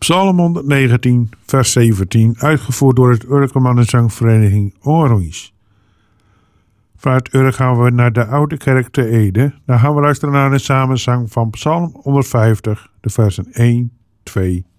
Psalm 119, vers 17, uitgevoerd door het Urker Mannenzangvereniging Oorhuis. Vanuit Urk gaan we naar de Oude Kerk te Ede. Daar gaan we luisteren naar een samenzang van Psalm 150, de versen 1, 2